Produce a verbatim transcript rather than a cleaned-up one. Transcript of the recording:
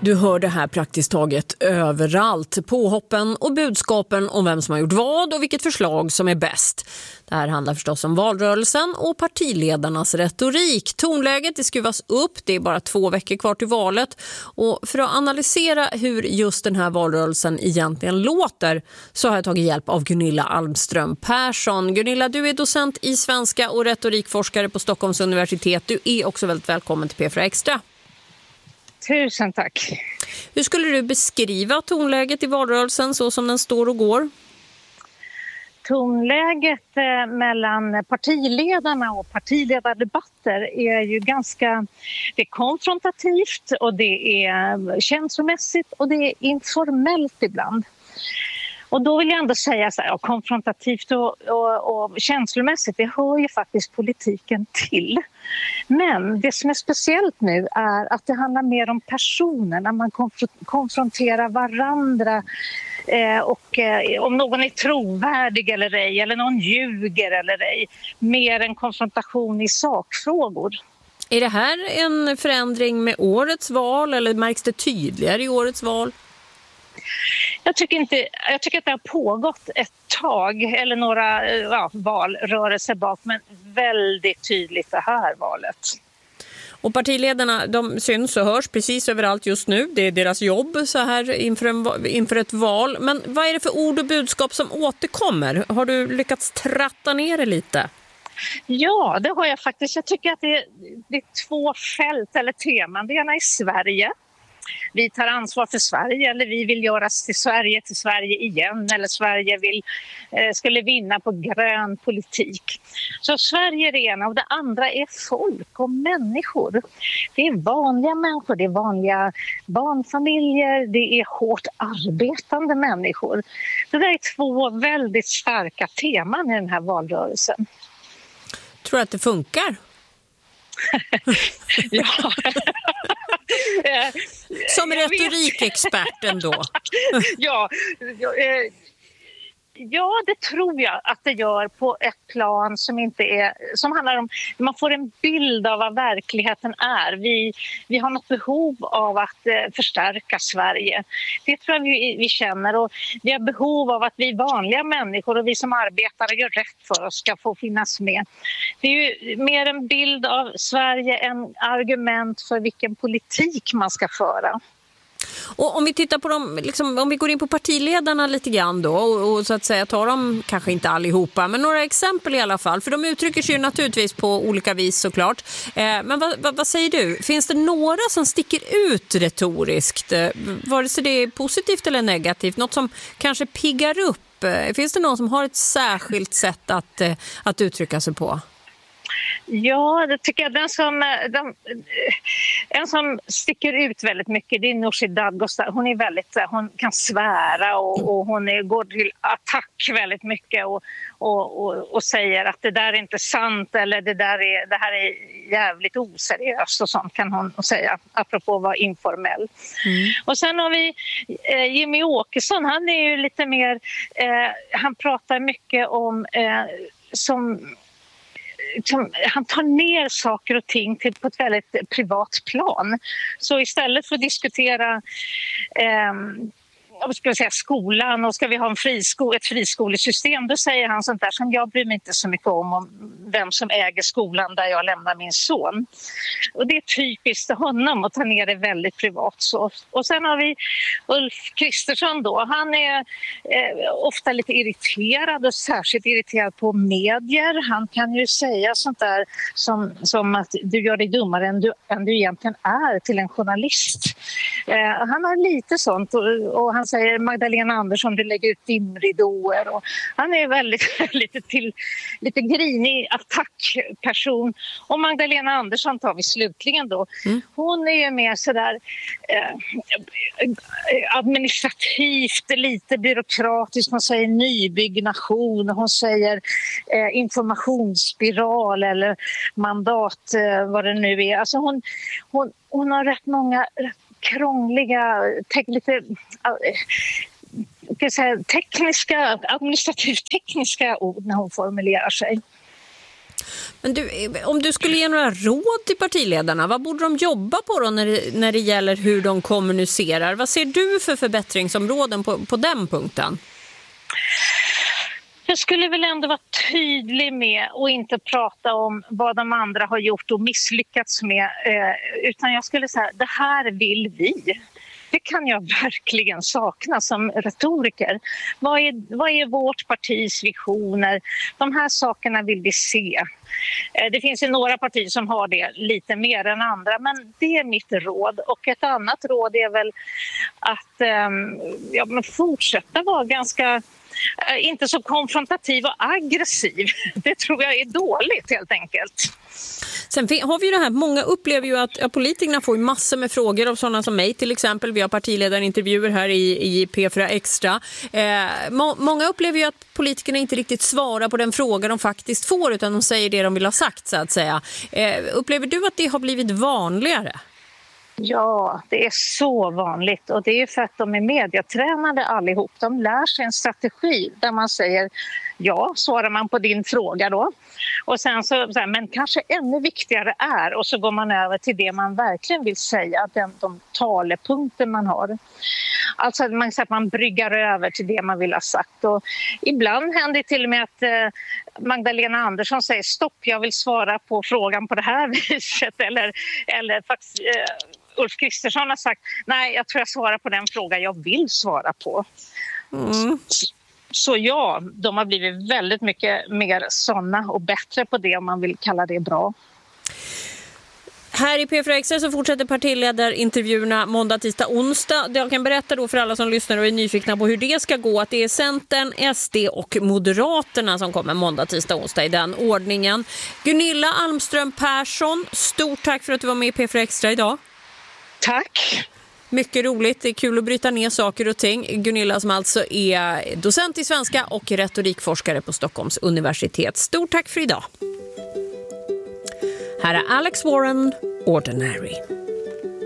Du hör det här praktiskt taget överallt. Påhoppen och budskapen om vem som har gjort vad och vilket förslag som är bäst. Det här handlar förstås om valrörelsen och partiledarnas retorik. Tonläget det skruvas upp, det är bara två veckor kvar till valet. Och för att analysera hur just den här valrörelsen egentligen låter så har jag tagit hjälp av Gunilla Almström Persson. Gunilla, du är docent i svenska och retorikforskare på Stockholms universitet. Du är också väldigt välkommen till P fyra Extra. Tusen tack. Hur skulle du beskriva tonläget i valrörelsen så som den står och går? Tonläget eh, mellan partiledarna och partiledardebatter är ju ganska det är konfrontativt och det är känslomässigt och det är informellt ibland. Och då vill jag ändå säga så här, ja, konfrontativt och, och, och känslomässigt, det hör ju faktiskt politiken till. Men det som är speciellt nu är att det handlar mer om personer när man konf- konfronterar varandra eh, och eh, om någon är trovärdig eller ej, eller någon ljuger eller ej, mer än konfrontation i sakfrågor. Är det här en förändring med årets val eller märks det tydligare i årets val? Jag tycker, inte, jag tycker att det har pågått ett tag eller några ja, valrörelser bak, men väldigt tydligt det här valet. Och partiledarna, de syns och hörs precis överallt just nu. Det är deras jobb så här inför, en, inför ett val. Men vad är det för ord och budskap som återkommer? Har du lyckats tratta ner det lite? Ja, det har jag faktiskt. Jag tycker att det är, det är två fält eller teman. Det ena är Sverige. Vi tar ansvar för Sverige, eller vi vill göras till Sverige till Sverige igen, eller Sverige vill, eh, skulle vinna på grön politik. Så Sverige är det ena, och det andra är folk och människor. Det är vanliga människor, det är vanliga barnfamiljer, det är hårt arbetande människor. Det där är två väldigt starka teman i den här valrörelsen. Tror du att det funkar? Ja. Som retorikexperten då. Ja, ja, det tror jag att det gör på ett plan som inte är som handlar om man får en bild av vad verkligheten är. Vi vi har något behov av att eh, förstärka Sverige. Det tror jag vi, vi känner, och vi har behov av att vi vanliga människor och vi som arbetar och gör rätt för oss ska få finnas med. Det är ju mer en bild av Sverige än argument för vilken politik man ska föra. Och om vi tittar på dem, liksom, om vi går in på partiledarna lite grann då och, och så att säga tar dem kanske inte allihopa, men några exempel i alla fall, för de uttrycker sig ju naturligtvis på olika vis såklart. Eh, men vad, vad, vad säger du? Finns det några som sticker ut retoriskt, eh, vare sig det är positivt eller negativt, något som kanske piggar upp? Eh, finns det någon som har ett särskilt sätt att, eh, att uttrycka sig på? Ja, det tycker jag. Den som, den, en som sticker ut väldigt mycket, det är Nooshi Dadgostar. Hon är väldigt, hon kan svära och, och hon är, går till attack väldigt mycket och, och, och, och säger att det där är inte sant, eller det, där är, det här är jävligt oseriöst och sånt kan hon säga, apropå att vara informell. Mm. Och sen har vi eh, Jimmy Åkesson, han är ju lite mer, eh, han pratar mycket om eh, som... han tar ner saker och ting till på ett väldigt privat plan. Så istället för att diskutera eh, vad ska jag säga, skolan och ska vi ha en frisko- ett friskolesystem, då säger han sånt där som jag bryr mig inte så mycket om, om vem som äger skolan där jag lämnar min son. Och det är typiskt honom att ta ner det väldigt privat. Så. Och sen har vi Ulf Kristersson då. Han är eh, ofta lite irriterad och särskilt irriterad på medier. Han kan ju säga sånt där som, som att du gör dig dummare än du, än du egentligen är till en journalist. Eh, han har lite sånt och, och han säger Magdalena Andersson, du lägger ut dimridåer, och han är väldigt lite till lite grinig attackperson. Och Magdalena Andersson tar vi slutligen då. Mm. Hon är ju mer sådär eh, administrativt lite byråkratisk. Hon säger nybyggnation, hon säger eh, informationsspiral eller mandat, eh, vad det nu är. Alltså hon, hon, hon har rätt många rätt krångliga, te- lite äh, säga, tekniska, administrativt tekniska ord när hon formulerar sig. Men du, om du skulle ge några råd till partiledarna, vad borde de jobba på då när det, när det gäller hur de kommunicerar? Vad ser du för förbättringsområden på, på den punkten? Jag skulle väl ändå vara tydlig med och inte prata om vad de andra har gjort och misslyckats med. Eh, utan jag skulle säga, det här vill vi. Det kan jag verkligen sakna som retoriker. Vad är, vad är vårt partis visioner? De här sakerna vill vi se. Eh, det finns ju några partier som har det lite mer än andra, men det är mitt råd. Och ett annat råd är väl att eh, ja, men fortsätta vara ganska... inte så konfrontativ och aggressiv. Det tror jag är dåligt helt enkelt. Sen har vi ju det här, många upplever ju att ja, politikerna får ju massor med frågor av sådana som mig till exempel. Vi har partiledarintervjuer här i, i P fyra Extra. Eh, må, många upplever ju att politikerna inte riktigt svarar på den fråga de faktiskt får, utan de säger det de vill ha sagt, så att säga. Eh, upplever du att det har blivit vanligare? Ja, det är så vanligt, och det är för att de är medietränade allihop. De lär sig en strategi där man säger ja, svarar man på din fråga då. Och sen så, så här, men kanske ännu viktigare är, och så går man över till det man verkligen vill säga, den, de talepunkter man har. Alltså man, så att man bryggar över till det man vill ha sagt. Och ibland händer det till och med att eh, Magdalena Andersson säger stopp, jag vill svara på frågan på det här viset. Eller, eller faktiskt... Eh, Ulf Kristersson har sagt, nej, jag tror jag svarar på den fråga jag vill svara på. Mm. Så, så ja, de har blivit väldigt mycket mer såna och bättre på det, om man vill kalla det bra. Här i P fyra Extra så fortsätter partiledarintervjuerna måndag, tisdag, onsdag. Jag kan berätta då för alla som lyssnar och är nyfikna på hur det ska gå att det är Centern, S D och Moderaterna som kommer måndag, tisdag, onsdag i den ordningen. Gunilla Almström Persson, stort tack för att du var med i P fyra Extra idag. Tack. Mycket roligt, det är kul att bryta ner saker och ting. Gunilla som alltså är docent i svenska och retorikforskare på Stockholms universitet. Stort tack för idag. Här är Alex Warren, Ordinary.